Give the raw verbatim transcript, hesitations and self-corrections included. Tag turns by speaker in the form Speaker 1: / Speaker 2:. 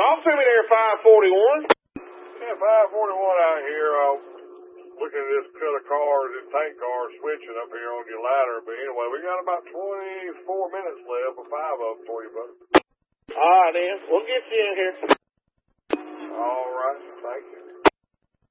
Speaker 1: Talk to me there, five forty-one.
Speaker 2: Yeah, five forty-one out here. Uh, looking at this cut of cars and tank cars switching up here on your ladder. But anyway, we got about twenty-four minutes left for five of them for you, brother.
Speaker 1: All right, then. We'll get you in here.
Speaker 2: All right. Thank you.